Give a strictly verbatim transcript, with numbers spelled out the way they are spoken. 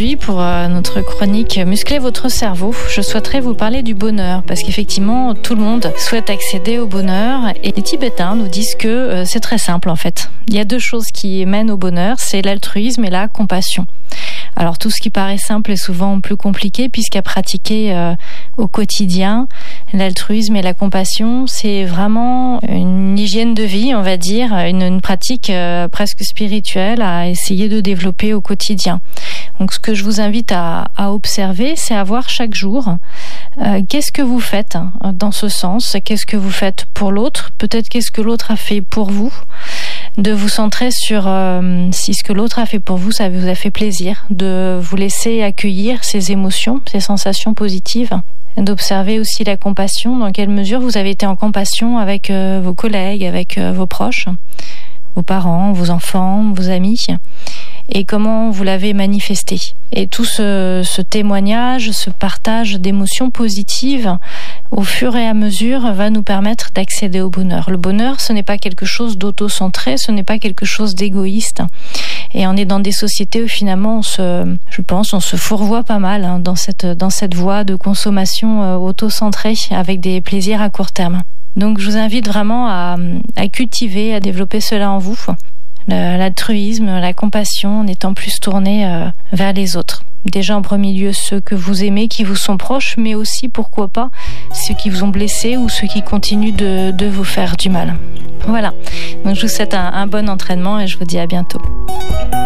Aujourd'hui, pour euh, notre chronique Muscler votre cerveau, je souhaiterais vous parler du bonheur parce qu'effectivement, tout le monde souhaite accéder au bonheur et les Tibétains nous disent que euh, c'est très simple en fait. Il y a deux choses qui mènent au bonheur, c'est l'altruisme et la compassion. Alors tout ce qui paraît simple est souvent plus compliqué puisqu'à pratiquer euh, au quotidien, l'altruisme et la compassion, c'est vraiment une hygiène de vie, on va dire, une, une pratique euh, presque spirituelle à essayer de développer au quotidien. Donc ce que je vous invite à, à observer, c'est à voir chaque jour euh, qu'est-ce que vous faites dans ce sens, qu'est-ce que vous faites pour l'autre, peut-être qu'est-ce que l'autre a fait pour vous, de vous centrer sur euh, si ce que l'autre a fait pour vous, ça vous a fait plaisir, de vous laisser accueillir ces émotions, ces sensations positives, d'observer aussi la compassion, dans quelle mesure vous avez été en compassion avec euh, vos collègues, avec euh, vos proches, vos parents, vos enfants, vos amis, et comment vous l'avez manifesté. Et tout ce, ce témoignage, ce partage d'émotions positives, au fur et à mesure, va nous permettre d'accéder au bonheur. Le bonheur, ce n'est pas quelque chose d'autocentré, ce n'est pas quelque chose d'égoïste. Et on est dans des sociétés où finalement, on se, je pense, on se fourvoie pas mal hein, dans cette, dans cette voie de consommation euh, auto-centrée avec des plaisirs à court terme. Donc je vous invite vraiment à, à cultiver, à développer cela en vous. L'altruisme, la compassion, en étant plus tourné euh, vers les autres. Déjà en premier lieu ceux que vous aimez, qui vous sont proches, mais aussi, pourquoi pas, ceux qui vous ont blessé ou ceux qui continuent de, de vous faire du mal. Voilà, donc je vous souhaite un, un bon entraînement et je vous dis à bientôt.